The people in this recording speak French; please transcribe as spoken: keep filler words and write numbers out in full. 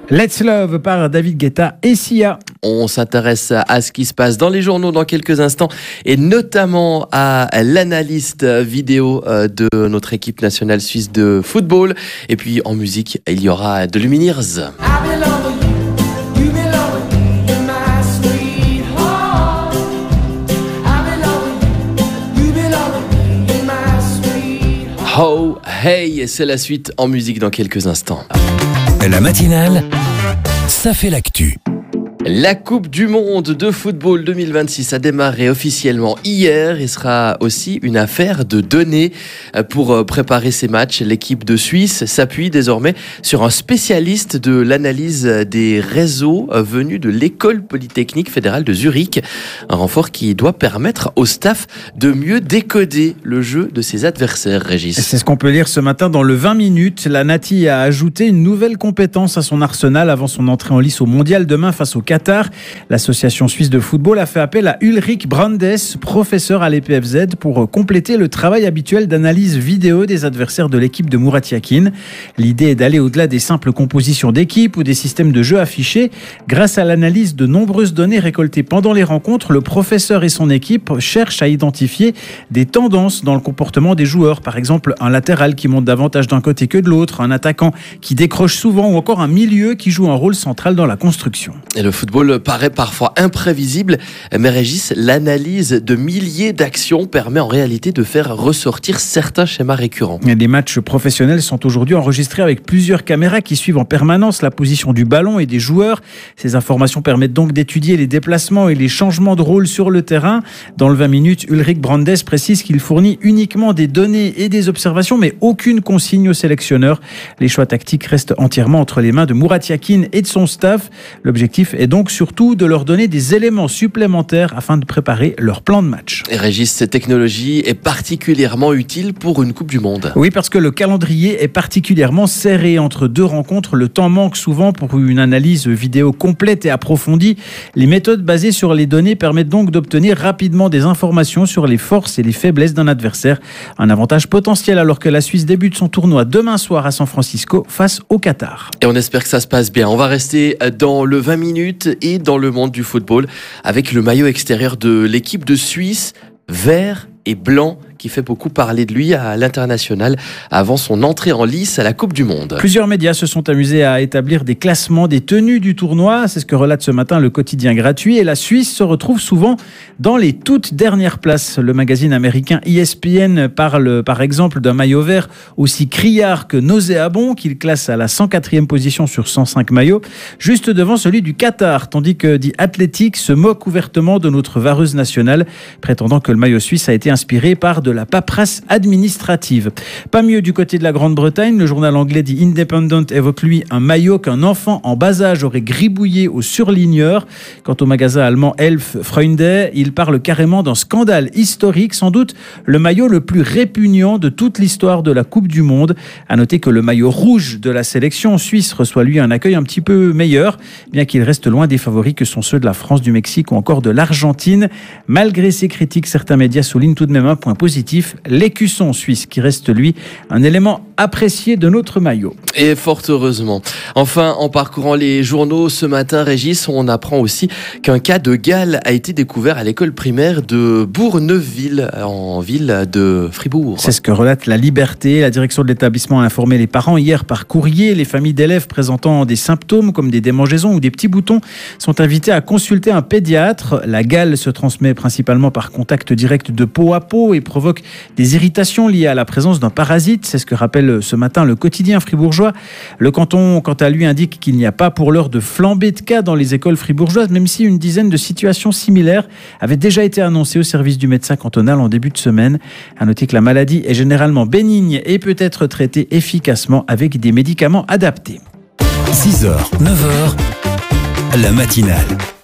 Let's Love par David Guetta et Sia. On s'intéresse à ce qui se passe dans les journaux dans quelques instants et notamment à l'analyste vidéo de notre équipe nationale suisse de football. Et puis en musique, il y aura de Lumineers. Oh, hey, c'est la suite en musique dans quelques instants. La matinale, ça fait l'actu. La Coupe du Monde de football deux mille vingt-six a démarré officiellement hier et sera aussi une affaire de données. Pour préparer ces matchs, l'équipe de Suisse s'appuie désormais sur un spécialiste de l'analyse des réseaux venu de l'École Polytechnique Fédérale de Zurich. Un renfort qui doit permettre au staff de mieux décoder le jeu de ses adversaires, Régis. C'est ce qu'on peut lire ce matin dans le vingt minutes. La Nati a ajouté une nouvelle compétence à son arsenal avant son entrée en lice au mondial demain face au Qatar. L'Association suisse de football a fait appel à Ulrich Brandes, professeur à l'E P F Z, pour compléter le travail habituel d'analyse vidéo des adversaires de l'équipe de Murat Yakin. L'idée est d'aller au-delà des simples compositions d'équipe ou des systèmes de jeu affichés. Grâce à l'analyse de nombreuses données récoltées pendant les rencontres, le professeur et son équipe cherchent à identifier des tendances dans le comportement des joueurs. Par exemple, un latéral qui monte davantage d'un côté que de l'autre, un attaquant qui décroche souvent ou encore un milieu qui joue un rôle central dans la construction. Et le Le football paraît parfois imprévisible, mais Régis, l'analyse de milliers d'actions permet en réalité de faire ressortir certains schémas récurrents. Des matchs professionnels sont aujourd'hui enregistrés avec plusieurs caméras qui suivent en permanence la position du ballon et des joueurs. Ces informations permettent donc d'étudier les déplacements et les changements de rôle sur le terrain. Dans le vingt minutes, Ulrich Brandes précise qu'il fournit uniquement des données et des observations, mais aucune consigne au sélectionneur. Les choix tactiques restent entièrement entre les mains de Murat Yakin et de son staff. L'objectif est donc surtout de leur donner des éléments supplémentaires afin de préparer leur plan de match. Et Régis, cette technologie est particulièrement utile pour une Coupe du Monde. Oui, parce que le calendrier est particulièrement serré entre deux rencontres. Le temps manque souvent pour une analyse vidéo complète et approfondie. Les méthodes basées sur les données permettent donc d'obtenir rapidement des informations sur les forces et les faiblesses d'un adversaire. Un avantage potentiel alors que la Suisse débute son tournoi demain soir à San Francisco face au Qatar. Et on espère que ça se passe bien. On va rester dans le vingt minutes et dans le monde du football avec le maillot extérieur de l'équipe de Suisse, vert et blanc, qui fait beaucoup parler de lui à l'international avant son entrée en lice à la Coupe du Monde. Plusieurs médias se sont amusés à établir des classements des tenues du tournoi. C'est ce que relate ce matin le quotidien gratuit. Et la Suisse se retrouve souvent dans les toutes dernières places. Le magazine américain E S P N parle par exemple d'un maillot vert aussi criard que nauséabond qu'il classe à la cent quatrième position sur cent cinq maillots, juste devant celui du Qatar, tandis que The Athletic se moque ouvertement de notre vareuse nationale, prétendant que le maillot suisse a été inspiré par de la paperasse administrative. Pas mieux du côté de la Grande-Bretagne. Le journal anglais The Independent évoque lui un maillot qu'un enfant en bas âge aurait gribouillé au surligneur. Quant au magasin allemand Elf Freunde, il parle carrément d'un scandale historique, sans doute le maillot le plus répugnant de toute l'histoire de la Coupe du Monde. À noter que le maillot rouge de la sélection suisse reçoit lui un accueil un petit peu meilleur, bien qu'il reste loin des favoris que sont ceux de la France, du Mexique ou encore de l'Argentine. Malgré ces critiques, certains médias soulignent tout de même un point positif, l'écusson suisse qui reste lui un élément apprécié de notre maillot. Et fort heureusement. Enfin, en parcourant les journaux ce matin, Régis, on apprend aussi qu'un cas de gale a été découvert à l'école primaire de Bourneuville, en ville de Fribourg. C'est ce que relate La Liberté. La direction de l'établissement a informé les parents hier par courrier. Les familles d'élèves présentant des symptômes comme des démangeaisons ou des petits boutons sont invitées à consulter un pédiatre. La gale se transmet principalement par contact direct de peau à peau et provoque des irritations liées à la présence d'un parasite. C'est ce que rappelle ce matin le quotidien fribourgeois. Le canton, quant à lui, indique qu'il n'y a pas pour l'heure de flambée de cas dans les écoles fribourgeoises, même si une dizaine de situations similaires avaient déjà été annoncées au service du médecin cantonal en début de semaine. À noter que la maladie est généralement bénigne et peut être traitée efficacement avec des médicaments adaptés. six heures, neuf heures, la matinale.